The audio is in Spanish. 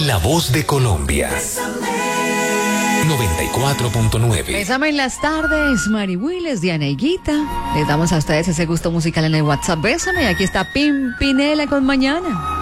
La voz de Colombia. 94.9. Bésame en las tardes, Mari Willes, Diana Higuita. Les damos a ustedes ese gusto musical en el WhatsApp. Bésame, aquí está Pimpinela con Mañana.